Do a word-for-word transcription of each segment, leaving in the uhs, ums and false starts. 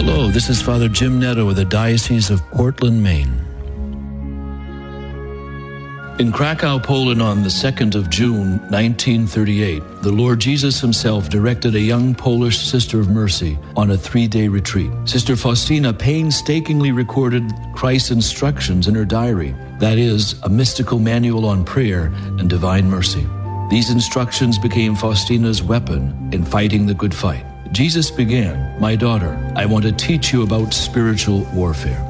Hello, this is Father Jim Netto with the Diocese of Portland, Maine. In Krakow, Poland on the second of June, nineteen thirty-eight, the Lord Jesus himself directed a young Polish Sister of Mercy on a three-day retreat. Sister Faustina painstakingly recorded Christ's instructions in her diary, that is, a mystical manual on prayer and divine mercy. These instructions became Faustina's weapon in fighting the good fight. Jesus began, "My daughter, I want to teach you about spiritual warfare."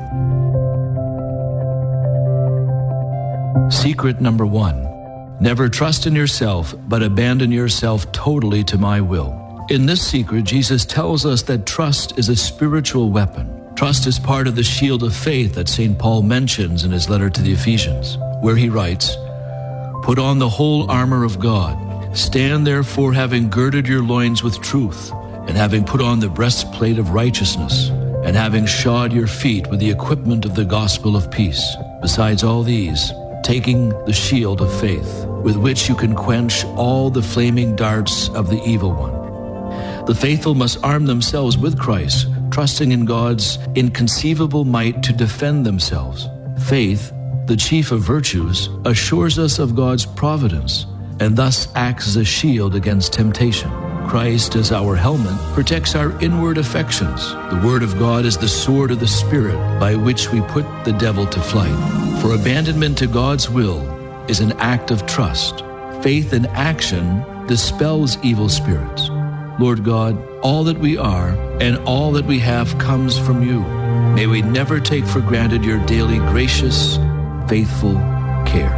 Secret number one, never trust in yourself, but abandon yourself totally to my will. In this secret, Jesus tells us that trust is a spiritual weapon. Trust is part of the shield of faith that Saint Paul mentions in his letter to the Ephesians, where he writes, "Put on the whole armor of God. Stand therefore having girded your loins with truth, and having put on the breastplate of righteousness, and having shod your feet with the equipment of the gospel of peace. Besides all these, taking the shield of faith, with which you can quench all the flaming darts of the evil one." The faithful must arm themselves with Christ, trusting in God's inconceivable might to defend themselves. Faith, the chief of virtues, assures us of God's providence, and thus acts as a shield against temptation. Christ, as our helmet, protects our inward affections. The Word of God is the sword of the Spirit by which we put the devil to flight. For abandonment to God's will is an act of trust. Faith in action dispels evil spirits. Lord God, all that we are and all that we have comes from you. May we never take for granted your daily gracious, faithful care.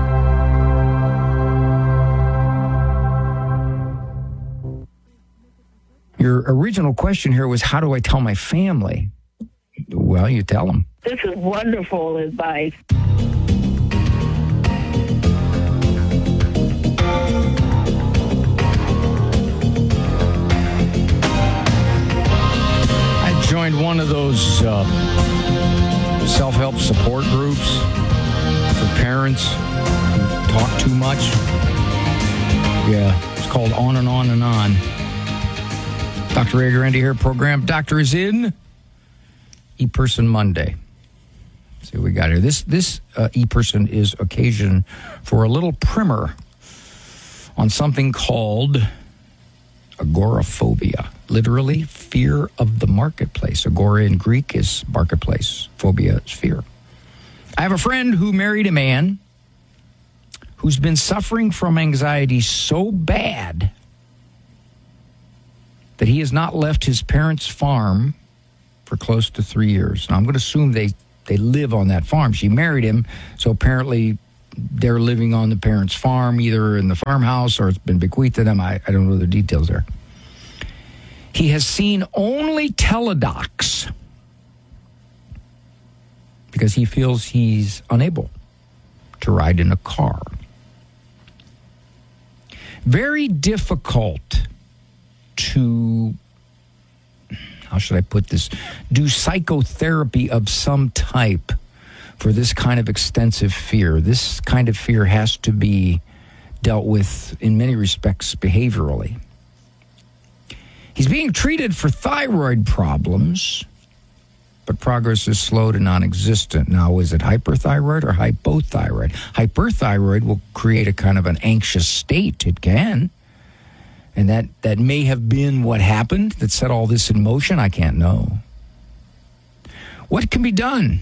Your original question here was, how do I tell my family? Well, you tell them. This is wonderful advice. I joined one of those uh, self-help support groups for parents who talk too much. Yeah, it's called On and On and On. Doctor Ray Guarendi here, program Doctor is in E-Person Monday. Let's see what we got here. This this uh, E-Person is occasion for a little primer on something called agoraphobia. Literally, fear of the marketplace. Agora in Greek is marketplace. Phobia is fear. I have a friend who married a man who's been suffering from anxiety so bad that he has not left his parents' farm for close to three years. Now, I'm going to assume they, they live on that farm. She married him, so apparently they're living on the parents' farm, either in the farmhouse or it's been bequeathed to them. I, I don't know the details there. He has seen only teledocs because he feels he's unable to ride in a car. Very difficult to, how should I put this, do psychotherapy of some type for this kind of extensive fear. This kind of fear has to be dealt with, in many respects, behaviorally. He's being treated for thyroid problems, but progress is slow to non-existent. Now, is it hyperthyroid or hypothyroid? Hyperthyroid will create a kind of an anxious state. It can. And that, that may have been what happened that set all this in motion. I can't know. What can be done?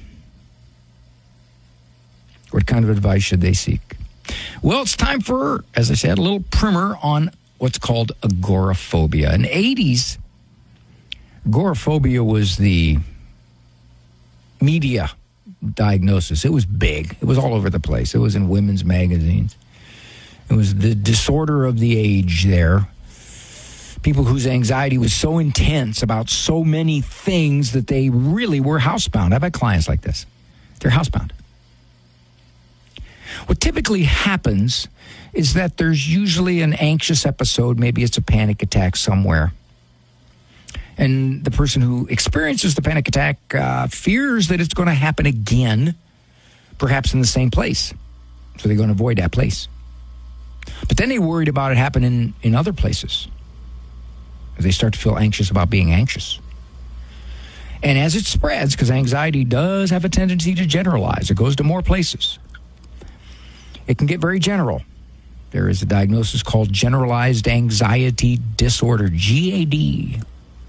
What kind of advice should they seek? Well, it's time for, as I said, a little primer on what's called agoraphobia. In the eighties, agoraphobia was the media diagnosis. It was big. It was all over the place. It was in women's magazines. It was the disorder of the age there. People whose anxiety was so intense about so many things that they really were housebound. I've had clients like this. They're housebound. What typically happens is that there's usually an anxious episode. Maybe it's a panic attack somewhere. And the person who experiences the panic attack uh, fears that it's going to happen again, perhaps in the same place. So they're going to avoid that place. But then they're worried about it happening in other places. They start to feel anxious about being anxious. And as it spreads, because anxiety does have a tendency to generalize, it goes to more places. It can get very general. There is a diagnosis called generalized anxiety disorder, G A D.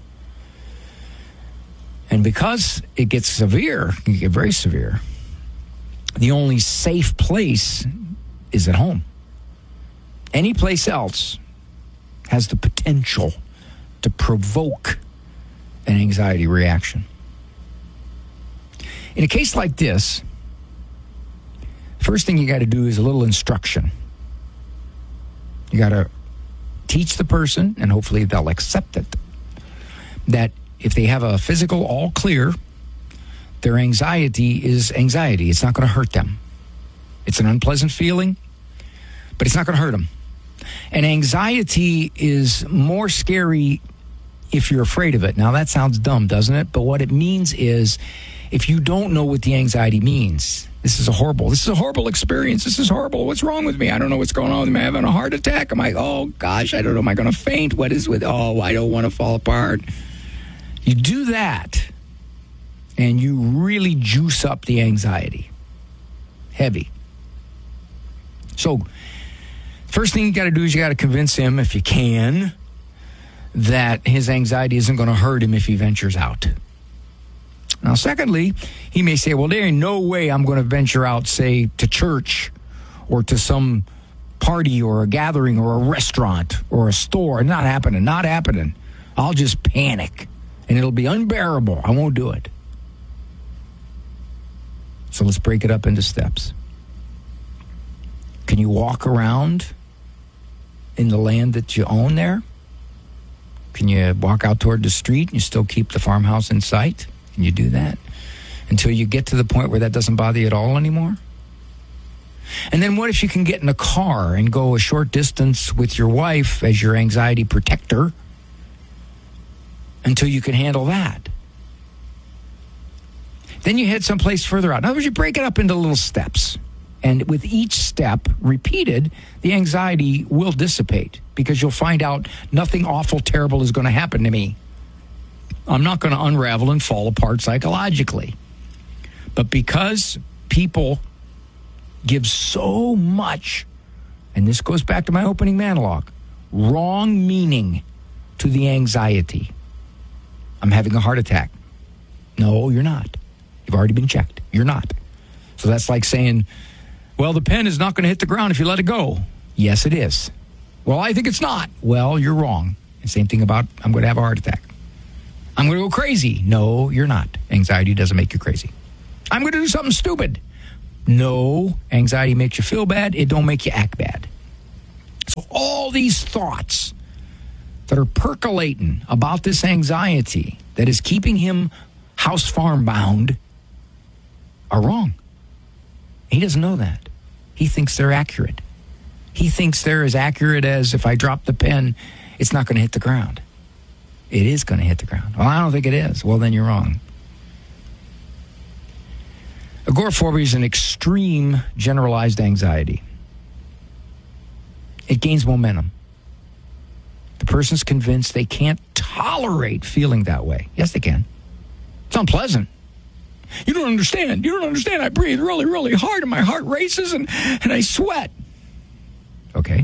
And because it gets severe, it can get very severe, the only safe place is at home. Any place else has the potential to provoke an anxiety reaction. In a case like this, first thing you got to do is a little instruction. You got to teach the person, and hopefully they'll accept it, that if they have a physical all clear, their anxiety is anxiety. It's not going to hurt them. It's an unpleasant feeling, but it's not going to hurt them. And anxiety is more scary if you're afraid of it. Now, that sounds dumb, doesn't it? But what it means is, if you don't know what the anxiety means, this is a horrible, this is a horrible experience. This is horrible. What's wrong with me? I don't know what's going on with me. I'm having a heart attack. Am I, oh gosh, I don't know. Am I going to faint? What is with, oh, I don't want to fall apart. You do that, and you really juice up the anxiety. Heavy. So, first thing you got to do is you got to convince him, if you can, that his anxiety isn't going to hurt him if he ventures out. Now, secondly, he may say, well, there ain't no way I'm going to venture out, say, to church or to some party or a gathering or a restaurant or a store. Not happening, not happening. I'll just panic, and it'll be unbearable. I won't do it. So let's break it up into steps. Can you walk around in the land that you own there? Can you walk out toward the street and you still keep the farmhouse in sight? Can you do that until you get to the point where that doesn't bother you at all anymore? And then what if you can get in a car and go a short distance with your wife as your anxiety protector until you can handle that? Then you head someplace further out. In other words, you break it up into little steps. And with each step repeated, the anxiety will dissipate because you'll find out nothing awful, terrible is going to happen to me. I'm not going to unravel and fall apart psychologically. But because people give so much, and this goes back to my opening monologue, wrong meaning to the anxiety. I'm having a heart attack. No, you're not. You've already been checked. You're not. So that's like saying, well, the pen is not going to hit the ground if you let it go. Yes, it is. Well, I think it's not. Well, you're wrong. And same thing about, I'm going to have a heart attack. I'm going to go crazy. No, you're not. Anxiety doesn't make you crazy. I'm going to do something stupid. No, anxiety makes you feel bad. It don't make you act bad. So all these thoughts that are percolating about this anxiety that is keeping him house farm bound are wrong. He doesn't know that. He thinks they're accurate. He thinks they're as accurate as if I drop the pen, it's not going to hit the ground. It is going to hit the ground. Well, I don't think it is. Well, then you're wrong. Agoraphobia is an extreme generalized anxiety. It gains momentum. The person's convinced they can't tolerate feeling that way. Yes, they can. It's unpleasant. You don't understand. You don't understand. I breathe really, really hard and my heart races and, and I sweat. Okay.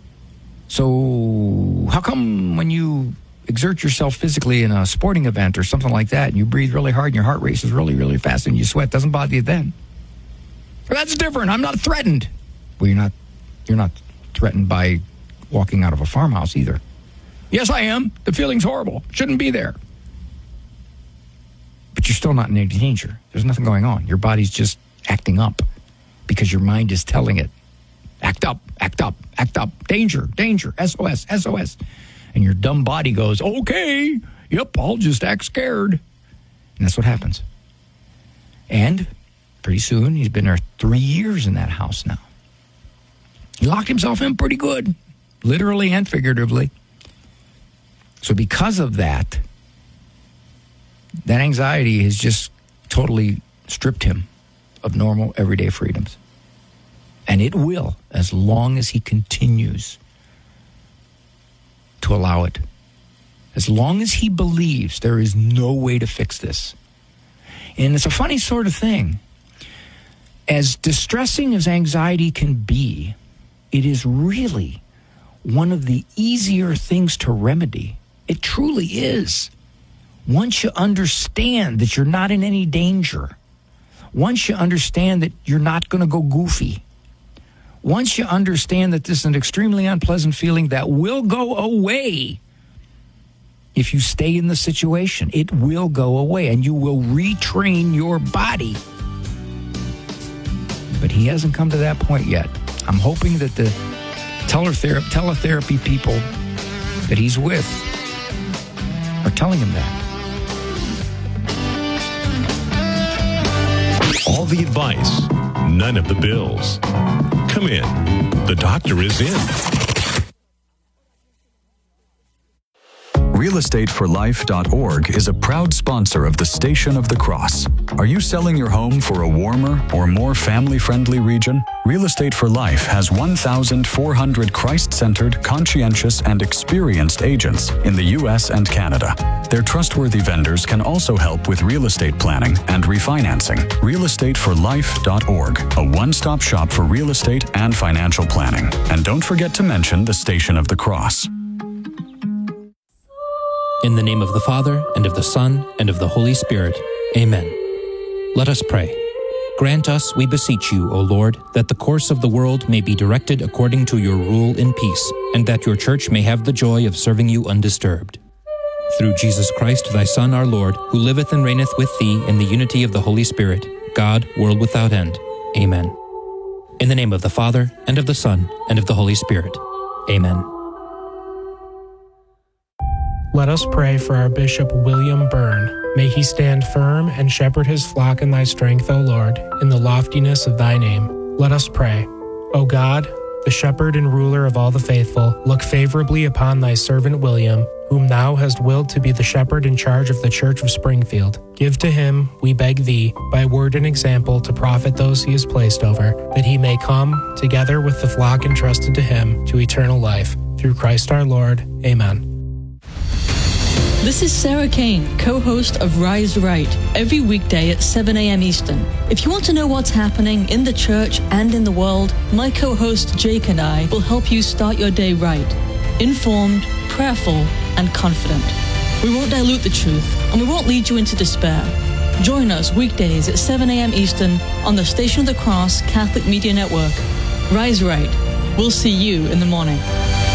So how come when you exert yourself physically in a sporting event or something like that and you breathe really hard and your heart races really, really fast and you sweat, doesn't bother you then? Well, that's different. I'm not threatened. Well, you're not, you're not threatened by walking out of a farmhouse either. Yes, I am. The feeling's horrible. Shouldn't be there. But you're still not in any danger. There's nothing going on. Your body's just acting up because your mind is telling it, act up, act up, act up, danger, danger, S O S, S O S. And your dumb body goes, okay, yep, I'll just act scared. And that's what happens. And pretty soon, he's been there three years in that house now. He locked himself in pretty good, literally and figuratively. So because of that, that anxiety has just totally stripped him of normal, everyday freedoms. And it will, as long as he continues to allow it, As long as he believes, there is no way to fix this. And it's a funny sort of thing. As distressing as anxiety can be, it is really one of the easier things to remedy. It truly is. Once you understand that you're not in any danger, once you understand that you're not going to go goofy, once you understand that this is an extremely unpleasant feeling that will go away if you stay in the situation, it will go away and you will retrain your body. But he hasn't come to that point yet. I'm hoping that the telethera- teletherapy people that he's with are telling him that. All the advice, none of the bills. Come in. The doctor is in. real estate for life dot org is a proud sponsor of the Station of the Cross. Are you selling your home for a warmer or more family-friendly region? Real Estate for Life has one thousand four hundred Christ-centered, conscientious, and experienced agents in the U S and Canada. Their trustworthy vendors can also help with real estate planning and refinancing. real estate for life dot org, a one-stop shop for real estate and financial planning. And don't forget to mention the Station of the Cross. In the name of the Father, and of the Son, and of the Holy Spirit. Amen. Let us pray. Grant us, we beseech you, O Lord, that the course of the world may be directed according to your rule in peace, and that your church may have the joy of serving you undisturbed. Through Jesus Christ, thy Son, our Lord, who liveth and reigneth with thee in the unity of the Holy Spirit, God, world without end. Amen. In the name of the Father, and of the Son, and of the Holy Spirit. Amen. Let us pray for our Bishop William Byrne. May he stand firm and shepherd his flock in thy strength, O Lord, in the loftiness of thy name. Let us pray. O God, the shepherd and ruler of all the faithful, look favorably upon thy servant William, whom thou hast willed to be the shepherd in charge of the Church of Springfield. Give to him, we beg thee, by word and example to profit those he has placed over, that he may come, together with the flock entrusted to him, to eternal life. Through Christ our Lord. Amen. This is Sarah Kane, co-host of Rise Right, every weekday at seven a.m. Eastern. If you want to know what's happening in the church and in the world, my co-host Jake and I will help you start your day right, informed, prayerful, and confident. We won't dilute the truth, and we won't lead you into despair. Join us weekdays at seven a.m. Eastern on the Station of the Cross Catholic Media Network. Rise Right. We'll see you in the morning.